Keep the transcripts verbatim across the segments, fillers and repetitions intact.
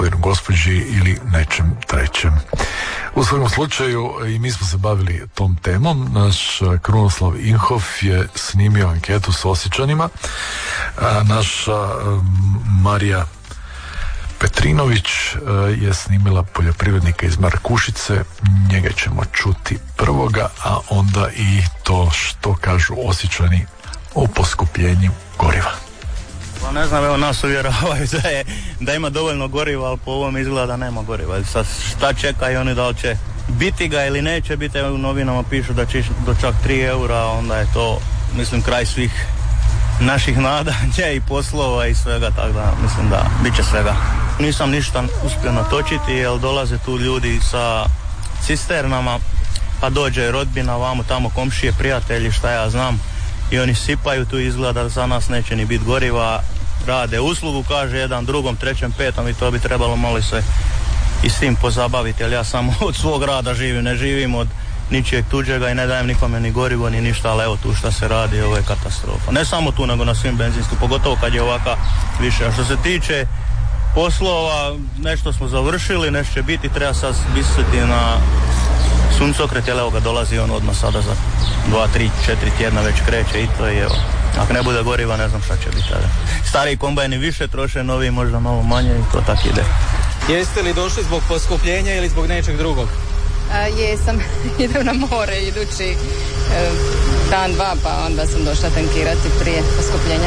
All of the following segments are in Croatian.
gospodinu, gospođi ili nečem trećem. U svakom slučaju i mi smo se bavili tom temom. Naš Krunoslav Inhof je snimio anketu s Osječanima. A naša Marija Petrinović je snimila poljoprivrednika iz Markušice. Njega ćemo čuti prvoga, a onda i to što kažu Osječani o poskupljenju goriva. Pa ne znam, evo nas uvjeravaju da, je, da ima dovoljno goriva, ali po ovom izgleda da nema goriva. Sad šta čekaju oni, da li će biti ga ili neće biti? U novinama pišu da će ići do čak tri eura, onda je to, mislim, kraj svih naših nadanja i poslova i svega, tako da mislim da bit će svega. Nisam ništa uspio natočiti, jer dolaze tu ljudi sa cisternama, pa dođe rodbina vamo, tamo komšije, prijatelji, šta ja znam, i oni sipaju tu, izgleda da za nas neće ni biti goriva, rade uslugu, kaže jedan drugom, trećem, petom, i to bi trebalo malo se i s tim pozabaviti, jer ja samo od svog rada živim, ne živim od ničijeg tuđega i ne dajem nikome ni gorivo ni ništa, ali evo tu šta se radi, ovo je katastrofa. Ne samo tu, nego na svim benzinskim, pogotovo kad je ovaka više. A što se tiče poslova, nešto smo završili, nešto će biti, treba sad misliti na suncokret, jer evo ga dolazi on odmah sada za dva, tri, četiri tjedna već kreće i to je evo. Ako ne bude goriva, ne znam šta će biti tada. Stariji kombajni više troše, novi možda malo manje i to tak ide. Jeste li došli zbog poskupljenja ili zbog nečeg drugog? A, jesam, idem na more idući e, dan, dva, pa onda sam došla tankirati prije poskupljenja.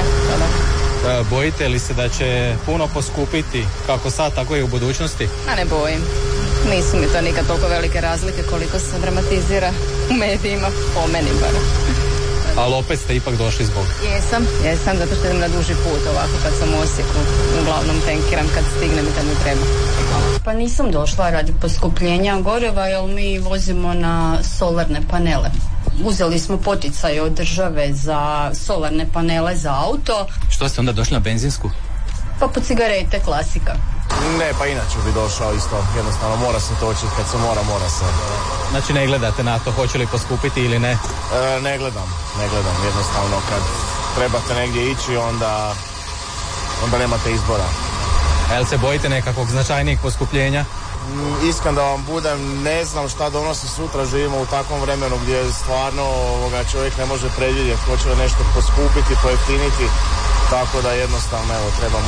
E, bojite li se da će puno poskupiti, kako sad, tako i u budućnosti? A ne bojim. Nisu mi to nikad toliko velike razlike koliko se dramatizira u medijima, po meni bar. Ali opet ste ipak došli zbog? Jesam, jesam, zato što idem na duži put ovako kad sam u Osijeku. Uglavnom tankiram kad stignem i kad mi treba. Pa nisam došla radi poskupljenja goriva, jer mi vozimo na solarne panele. Uzeli smo poticaj od države za solarne panele za auto. Što ste onda došli na benzinsku? Pa po cigarete, klasika. Ne, pa inače bi došao isto, jednostavno mora se točiti, kad se mora, mora se. Znači ne gledate na to, hoće li poskupiti ili ne? E, ne gledam, ne gledam, jednostavno kad trebate negdje ići, onda, onda nemate izbora. A jel se bojite nekakvog značajnijeg poskupljenja? Mm, iskren da vam budem, ne znam šta donosi sutra, živimo u takvom vremenu gdje stvarno ovoga, čovjek ne može predvidjeti, hoće li nešto poskupiti, pojeftiniti, tako da jednostavno evo trebamo...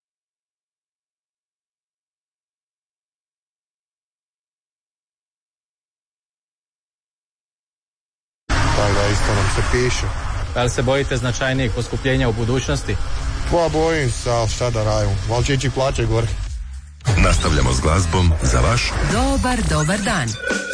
Tako da isto nam se piše. Da li se bojite značajnijeg poskupljenja u budućnosti? Pa bojim se, ali šta da radim, val će ići plaće gore. Nastavljamo s glazbom za vaš dobar, dobar dan.